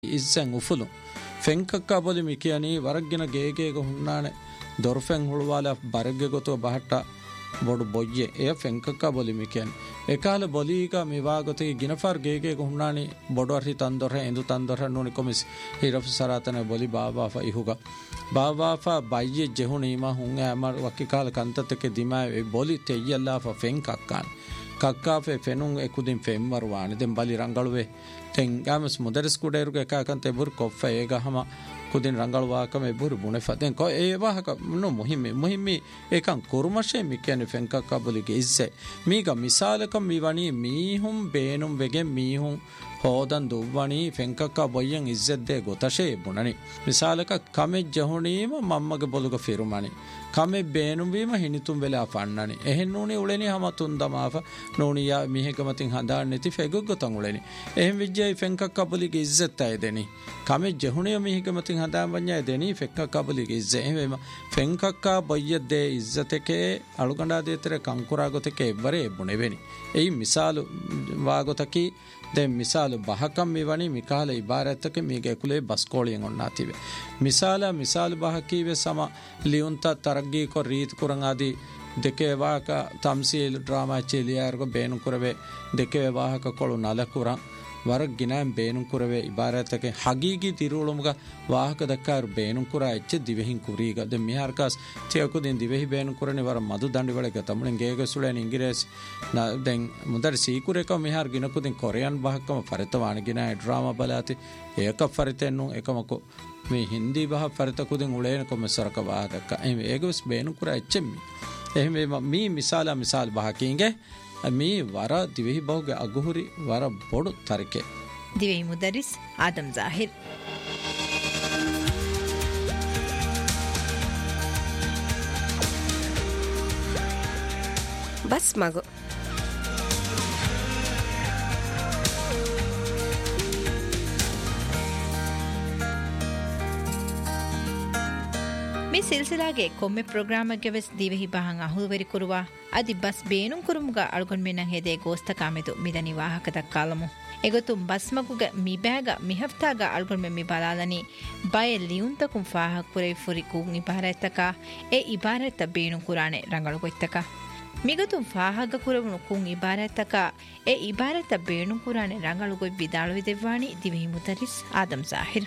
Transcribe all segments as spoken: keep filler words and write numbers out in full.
ඉස්සන් උෆුලු ෆෙන්කක්කා බොලි මිකියනී වරක්ගෙන ගේගේක හුන්නානේ දොර්ෆෙන් හුළුවාලා බරග්ගෙ ගොතෝ බහට්ටා බොඩු බොජ්ජේ එය ෆෙන්කක්කා බොලි මිකියනී එකාල බොලීක මිවා ගොතේ ගිනෆාර් ගේගේක හුන්නානේ බොඩු අරහි තන්දොර ඉඳු තන්දොර නෝනි කොමිස් හිරෆ් සරාතන බොලි බාබාෆා ඉහුගා බාබාෆා බයියේ ජෙහුනීමා හුන් ඇමර් වක්කිකාල කන්තතක දිමා ඒ බොලි තෙය්යල්ලාෆා ෆෙන්කක්කාන් කක්කාෆේ ෆෙනුන් එකුදින් ෆෙම්මර් වානේ දෙන් බලි රංගලුවේ ತೆಂ ಗಾಮಸ್ ಮುದರಿಸ್ ಕುಡೇರುಗ ಎಕಾಕಂತೆ ಬುರ್ ಕೊಫ್ಫ ಏಗ ಹಮ ಕುದಿನ್ ರಂಗಳ ವಾಕಮೆ ಬುರ್ ಬುನೆ ಫದೆನ್ ಕೊ ಏ ವಾಹಕ ನು ಮುಹಿಮ್ಮಿ ಮುಹಿಮ್ಮಿ ಏಕಂ ಕುರುಮಶೆ ಮಿಕ್ಯನೆ ಫೆಂಕಕ್ಕ ಬುಲಿಗೆ ಇಸ್ಸೆ ಮೀಗ ಮಿಸಾಲಕಂ ಮಿವಣಿ ಮೀಹುಂ ಬೇನುಂ ವೆಗೆ ಮೀಹುಂ ಹೋದನ್ ದುವ್ವಣಿ ಫೆಂಕಕ್ಕ ಬೊಯ್ಯಂ ಇಜ್ಜೆದ್ದೆ ಗೊತಶೆ ಬುಣನಿ ಮಿಸಾಲಕ ಕಮೆ ಜಹುಣೀಮ ಮಮ್ಮಗೆ ಬೊಲುಗ ಫಿರುಮಣಿ ಕಮೆ ಬೇನುಂ ವೀಮ ಹಿನಿತುಂ ವೆಲಾ ಫಣ್ಣನಿ ಎಹೆನ್ ನೂನಿ ಉಳೆನಿ ಹಮ ತುಂದಮಾಫ ನೂನಿಯ ಮಿಹೆಗಮತಿಂ ಹಂದಾಣ್ಣೆತಿ ಫೆಗುಗ್ಗತಂ ಉಳೆನಿ ಎಹೆನ್ ವಿಜ್ಜೈ ಫೆಂಕಕ್ಕ ಬುಲಿಗೆ ಇಜ್ಜೆತ್ ಐದೆನಿ ಕಮೆ ಜಹುಣಿಯ ಮಿಹೆಗಮತಿಂ ಹಂದಾಂ ವඤ්ඤය දෙනි ಫೆಂಕಕ್ಕ ಬುಲಿಗೆ ಇಜ್ಜೆ ಎಹೆಮ ಫೆಂಕಕ್ಕ ಬೊಯ್ಯದ್ದೆ ಇಜ್ಜತೆಕೆ ಅಳುಗಂಡಾ ದೇತರ ಕಂಕುರಾ ಗೊತಕೆ ಎವ್ವರೆ ಬುಣೆವೆನಿ ಎಯಿ ಮಿಸಾಲು ವಾಗೊತಕಿ ದೆ ಮಿಸಾಲು ಬಹಕಂ ಮಿವಣಿ ಮಿಕಾಲ ಇಬಾರತಕ್ಕೆ ಮೀಗೆ ಕುಲೆ ಬಸ್ಕೋಳಿಯಂ ಒಣ್ಣಾತಿವೆ ಮಿಸಾಲ ಮಿಸಾಲು ಬಹಕೀವೆ ಸಮ ಲಿಯುಂತ ತರಗ್ಗಿ ಕೊ ರೀತ್ ಕುರಂಗಾದಿ දෙකේ වාහක තම්සීල් ඩ්‍රාමා චෙලියාරක බේනු කරවේ දෙකේ වාහක කොළු නලකුරන් වරක් ගිනාම් බේනු කරවේ ඉබාරතක හගීගි තිරුළුමුග වාහක දක්කාරු බේනු කරා එච්ච දිවෙහින් කුරීග ද මිහාරකස් තියකු දෙන් දිවෙහි බේනු කරනේ වර මදු දණ්ඩි වලක තමුලෙන් ගේග සුලෙන් ඉංග්‍රීසි දැන් මුදර සීකුරේක මිහාර ගිනකු දෙන් කොරියන් බහකම ෆරිතවාන ගිනා ඩ්‍රාමා බලාති ඒක ෆරිතෙන්නු එකමකෝ මේ හින්දි බහ ෆරිතකු දෙන් උලේන කොම සරක වාදක එමෙ ඒගොස් බේනු කරා එච්චෙමි එහෙම මේ මිසාලා මිසාල් බහකින්ගේ මේ වර දිවෙහි බහුගේ අගුහුරි වර බොඩු තරිකේ දිවෙහි මුදරිස් ආදම් ज़ाहिर බස් මග මේ සිල්සිලාගේ කොම්මೆ ಪ್ರೋಗ್ರಾಮಕ್ಕೆ ವೆಸ್ ದಿವೆಹಿ ಬಹಂ ಅಹುವರಿ ಕುರುವ ಅದಿ ಬಸ್ ಬೇನುಂ ಕುರುಮುಗ ಅಳ್ಗೊಂಡ್ ಮೆನಂ ಹೆದೆ ಗೋಸ್ತ ಕಾಮೆದು ಮಿದನಿ ವಾಹಕದ column ಎಗೊತು bus ಮಗುಗ me bag ಮಿಹಫ್ತಾಗ ಅಳ್ಗೊಂಡ್ me me ಬಲಾಲನಿ ಬಯ ಲಿಯುಂತಕುಂ ಫಾಹಕ್ ಪುರೈ ಫುರಿ Kum ಇಬಾರತಕ A ಇಬಾರತ ಬೇನುಂ ಕುರಾನೆ ರಂಗಳು ಗೊತ್ತಕ ಮಿಗತು ಫಾಹಗ ಕುರವನು Kum ಇಬಾರತಕ A ಇಬಾರತ ಬೇನುಂ ಕುರಾನೆ ರಂಗಳು ಗೊಯ್ ಬಿದಾಳು ವಿದೆವಾಣಿ ದಿವೆಹಿ ಮುದರಿಸ್ Adam ज़ाहिर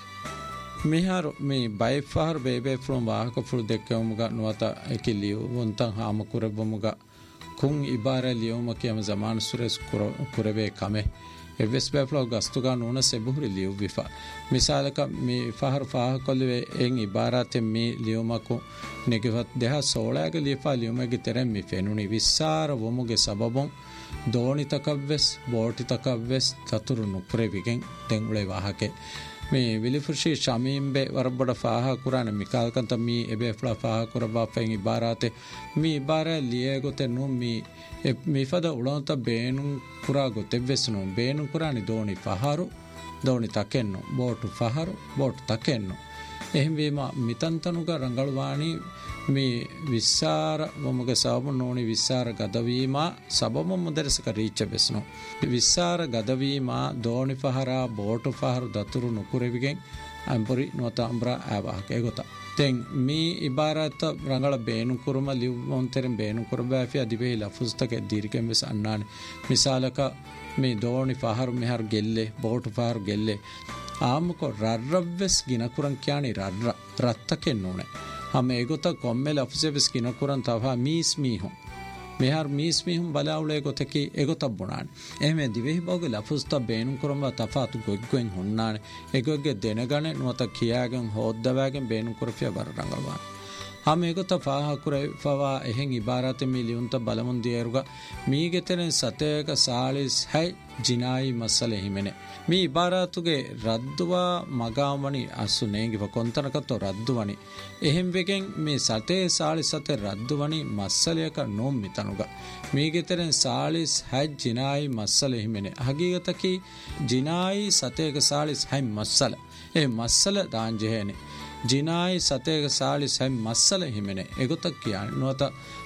මිහාරු මේ බයිෆාර් බේබේ ෆ්‍රොම් වාහක ෆුල් දෙක්කමුග නුවත එකිලියු වොන්තන් හාම කුරබමුග කුන් ඉබාර ලියුම කියම zaman සුරස් කුරබේ කමෙ එවස් බෆ්ලෝ ගස්තුගා නෝන සෙබුහුරි ලියු විෆා මිසාලක මේ ෆාහර් ෆාහ කොල්වේ එන් ඉබාරත මේ ලියුමකු නෙගවත් දෙහ සෝලාග ලියෆා ලියුමගේ තරම් මේ ෆෙනුනි විස්සාර වමුගේ සබබොන් දෝනි තකවස් බෝටි තකවස් තතුරු නුපුරේ විගෙන් දෙන් උලේ වාහකේ මේ විලිෆුෂි ශමීම්බේ වරබඩ ෆාහ කුරාන මිකාල්කන්ත මී එබේ ෆ්ලා ෆාහ කුරබා ෆෙන් ඉබාරාතේ මී ඉබාර ලියගොතේ නු මී මී ෆද උලන්ත බේනු කුරා ගොතේ වෙස්නු බේනු කුරානි දෝනි ෆහරු දෝනි තකෙන්නු බෝටු ෆහරු බෝටු තකෙන්නු එහෙම වීම මිතන්තනුග රංගල්වාණි මේ විස්සාර වමුගේ සබම නෝනි විස්සාර ගදවීම සබම මුදරසක රීච වෙස්නු විස්සාර ගදවීම දෝනි ෆහරා බෝටු ෆහරු දතුරු නුකුරෙවිගෙන් අම්පරි නොත අම්බ්‍රා ආවාක ඒගොත තෙන් මේ ඉබාරත රංගල බේනු කුරුම ලිවොන්තරෙන් බේනු කුරබෑෆි අදිබේ ලෆුස්තක දීර්ඝෙන් වෙස් අන්නානි මිසාලක මේ දෝනි ෆහරු මෙහර ගෙල්ලේ බෝටු ෆහරු ගෙල්ලේ ආමකො රර්රවස් ගිනකුරන් කියානි රර්ර රත්තකෙන් නෝනේ हम एगोता कोम्मे लफ्ज़े बिस किन कुरन तवा मीस मी हूं मेहर मीस मी हूं बलाउले गोते की एगोता बुनान एमे दिवेहि बगे लफ्ज़ त बेनु कुरम तफात गोग्गोइन हुन्नाने एगोगे देनगने नुवत कियागन होद्दवागन बेनु कुरफिया बर रंगलवा हम एगोता फाह कुरे फवा एहें इबारत मिलियुंत बलमुन दियरुगा मीगेतने सतेक सालिस है जिनाई मसले हिमेने मी इबारतुगे रद्दुवा मगावणि असु नेंगिව කොන්තනකතෝ රද්දුවණි එහෙම් වෙගෙන් මේ සතේ සාලි සතේ රද්දුවණි මස්සලයක නොම් මිතනුග මීගෙතරෙන් සාලිස් හයි ජිනායි මස්සල හිමෙනේ හගීගතකි ජිනායි සතේක සාලිස් හයි මස්සල ඒ මස්සල දාංජෙහෙනේ ජිනායි සතේක සාලිස් හයි මස්සල හිමෙනේ එගොතක් කියන්නේ නොත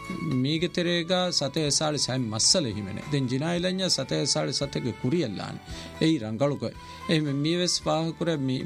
මීගෙතරේග සතේ සාලිස් හයි මස්සල හිමෙනේ දෙන් ජිනායි ලඤ්ඤ සතේ සාලිස් සතේක කුරියල්ලානේ ඒ රංගලුක ඒ මීවස් පාහ කුර මී